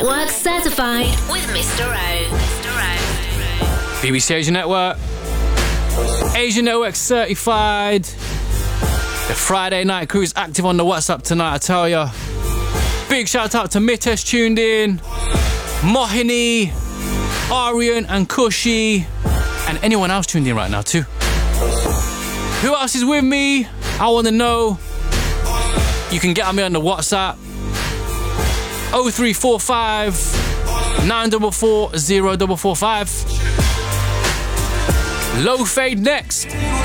Network certified with Mr. O. BBC Asia Network. Asia Network certified. The Friday night crew is active on the WhatsApp tonight, I tell ya. Big shout out to Mitesh tuned in, Mohini, Aryan and Kushi, and anyone else tuned in right now too. Who else is with me? I want to know. You can get at me on the WhatsApp 0345 944 0445. Low fade next.